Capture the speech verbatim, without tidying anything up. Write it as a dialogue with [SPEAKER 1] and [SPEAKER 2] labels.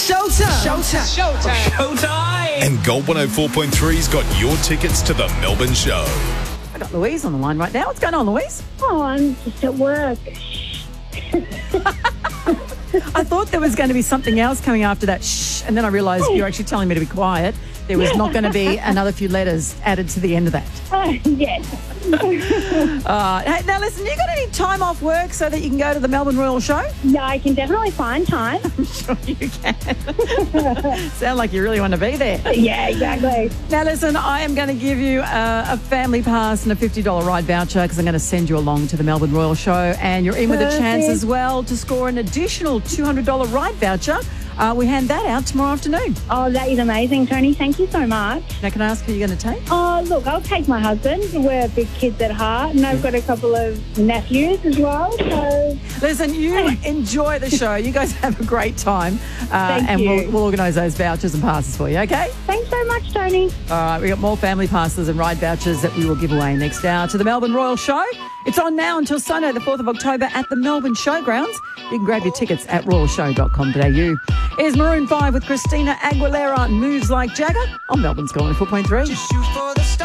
[SPEAKER 1] Showtime. Showtime.
[SPEAKER 2] Showtime. Showtime.
[SPEAKER 3] And Gold one oh four point three's got your tickets to the Melbourne show.
[SPEAKER 1] I got Louise on the line right now. What's going on, Louise?
[SPEAKER 4] Oh, I'm just at work.
[SPEAKER 1] I thought there was going to be something else coming after that shh, and then I realised you're actually telling me to be quiet. There was not going to be another few letters added to the end of that.
[SPEAKER 4] Oh, yes.
[SPEAKER 1] Uh, hey, now, listen, you got any time off work so that you can go to the Melbourne Royal Show?
[SPEAKER 4] Yeah, I can definitely find time.
[SPEAKER 1] I'm sure you can. Sound like you really want to be there.
[SPEAKER 4] Yeah, exactly.
[SPEAKER 1] Now, listen, I am going to give you a, a family pass and a fifty dollars ride voucher because I'm going to send you along to the Melbourne Royal Show, and you're in with a chance as well to score an additional two hundred dollars ride voucher. Uh, we hand that out tomorrow afternoon.
[SPEAKER 4] Oh, that is amazing, Tony. Thank you so much.
[SPEAKER 1] Now, can I ask who you're going to take?
[SPEAKER 4] Oh, look, I'll take my husband. We're big kids at heart, and I've got a couple of nephews as well. So,
[SPEAKER 1] listen, you enjoy the show. You guys have a great time. Uh,
[SPEAKER 4] Thank
[SPEAKER 1] and
[SPEAKER 4] you.
[SPEAKER 1] we'll, we'll organise those vouchers and passes for you, okay?
[SPEAKER 4] Thanks so much, Tony.
[SPEAKER 1] All right, we've got more family passes and ride vouchers that we will give away next hour to the Melbourne Royal Show. It's on now until Sunday, the fourth of October at the Melbourne Showgrounds. You can grab your tickets at royal show dot com dot a u. Here's Maroon five with Christina Aguilera, Moves Like Jagger on Melbourne's Gold one oh four point three.